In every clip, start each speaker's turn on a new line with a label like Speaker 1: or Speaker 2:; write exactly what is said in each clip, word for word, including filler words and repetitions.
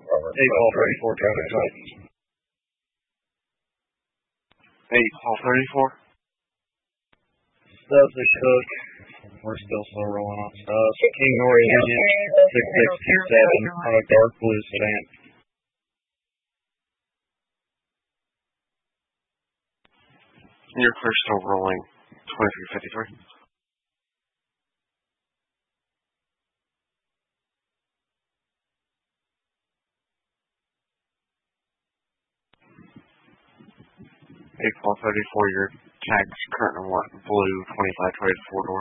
Speaker 1: Eight ball thirty-four, traffic stop.
Speaker 2: Eight ball thirty-four.
Speaker 1: Stubbs and Cook. We're still slow rolling on Stubbs. King Nori Union, six six two seven on a dark blue sedan.
Speaker 2: You're clear, still rolling. twenty-three fifty-three. Eight ball thirty-four, your tag's current and what? Blue, twenty-five twenty, four door.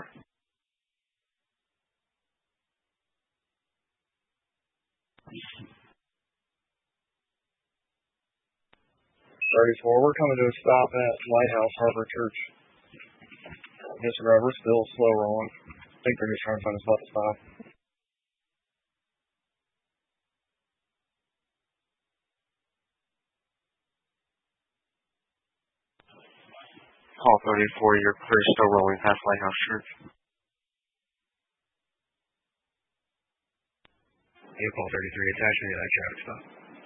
Speaker 1: thirty-four, we're coming to a stop at Lighthouse Harbor Church. Disregard, we're still slow rolling. I think they're just trying to find a spot to stop.
Speaker 2: Call thirty-four, you're clear, still rolling past Lighthouse Church.
Speaker 1: eight ball thirty-three, attach me to that traffic stop.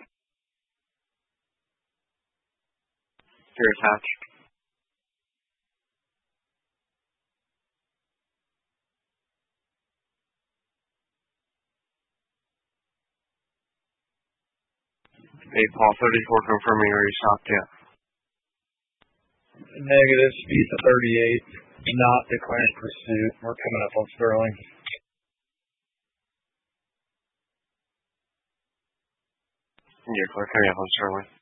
Speaker 2: You're attached. Eight ball thirty-four, confirming, are you stopped yet?
Speaker 1: Negative, speed to thirty-eight, not declaring pursuit. We're coming up on Sterling.
Speaker 2: You're clear, coming up on Sterling.